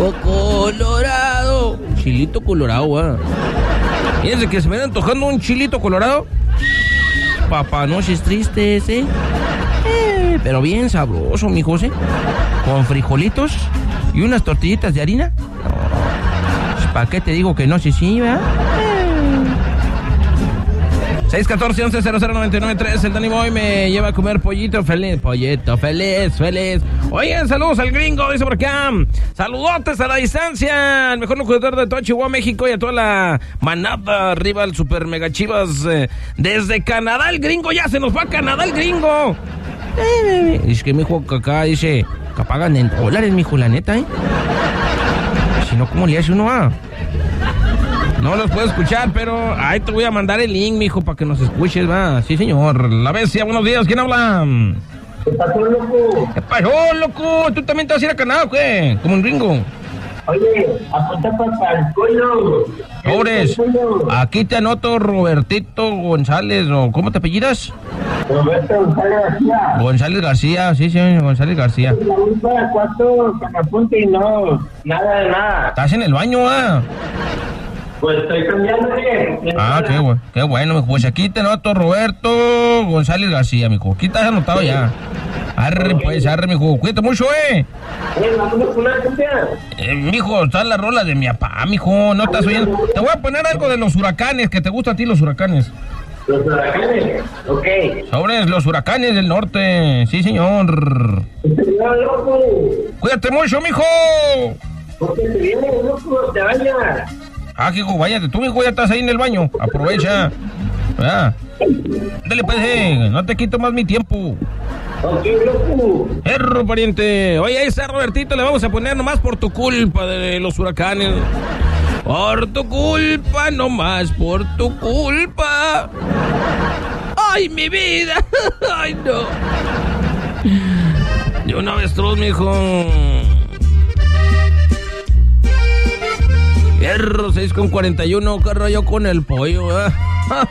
colorado. Chilito colorado, Fíjense que se me está antojando un chilito colorado. Papanoches tristes, pero bien sabroso, mi José. Con frijolitos y unas tortillitas de harina. ¿Para qué te digo que no? Sí, ¿verdad? 614-11-00-99-3. El Danny Boy me lleva a comer pollito feliz. Pollito feliz. Oigan, saludos al gringo, dice por acá. Saludotes a la distancia. El mejor locutor de todo Chihuahua, México, y a toda la manada arriba al Super Mega Chivas. Desde Canadá, el gringo ya se nos va a Canadá, el gringo. Es que, mijo, acá dice que pagan en dólares, mijo, la neta, Si no, ¿cómo le hace uno, No los puedo escuchar, pero ahí te voy a mandar el link, mijo, para que nos escuches, va. Sí, señor. La Bestia, buenos días. ¿Quién habla? ¿Qué pasó, loco? ¿Qué pasó, loco? ¿Tú también te vas a ir a Canadá, güey? Como un gringo. Oye, apunta para el culo. Pobres, aquí te anoto Robertito González, ¿o cómo te apellidas? Roberto González García. González García, sí, González García. La única cuatro que me apunte y no, nada. ¿Estás en el baño, Pues estoy cambiándole. Qué bueno, pues aquí te anoto Roberto González García, mijo. Aquí estás anotado ya. Arre, pues, mijo. Cuídate mucho, Vámonos con una cumbia. Mijo, está la rola de mi papá, mijo. No estás oyendo. Te voy a poner algo de los huracanes, que te gusta a ti los huracanes. ¿Los huracanes? Ok. Sobre los huracanes del norte. Sí, señor. No, loco. Cuídate mucho, mijo. Porque te viene, loco, te vayas. Hijo, váyate. Tú, mijo, ya estás ahí en el baño. Aprovecha. Dale, pues, no te quito más mi tiempo. Ok, loco. Erro, pariente. Oye, ahí está Robertito, le vamos a poner nomás por tu culpa de los huracanes. Por tu culpa, nomás por tu culpa. ¡Ay, mi vida! ¡Ay, no! Y una avestruz, mijo. Hierro, 6:41, ¿qué rollo con el pollo,